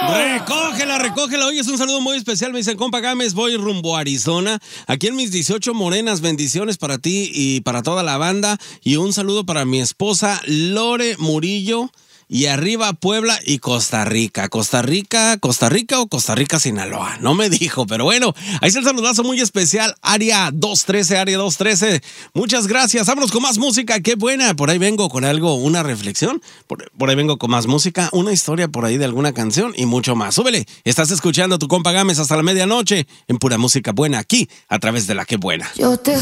Recógela. Hoy es un saludo muy especial. Me dicen, compa Gámez, voy rumbo a Arizona. Aquí en mis 18 morenas, bendiciones para ti y para toda la banda. Y un saludo para mi esposa Lore Murillo. Y arriba Puebla y Costa Rica. ¿Costa Rica o Costa Rica, Sinaloa? No me dijo, pero bueno, ahí está el saludazo muy especial. Área 213. Muchas gracias. Vámonos con más música. Qué buena. Por ahí vengo con algo, una reflexión. Por ahí vengo con más música, una historia por ahí de alguna canción y mucho más. Súbele. Estás escuchando a tu compa Gámez hasta la medianoche en pura música buena aquí a través de La Qué Buena. Yo te